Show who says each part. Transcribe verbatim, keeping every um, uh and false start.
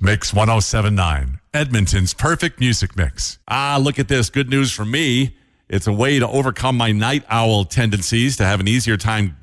Speaker 1: Mix one oh seven point nine, Edmonton's perfect music mix.
Speaker 2: Ah, look at this. Good news for me. It's a way to overcome my night owl tendencies to have an easier time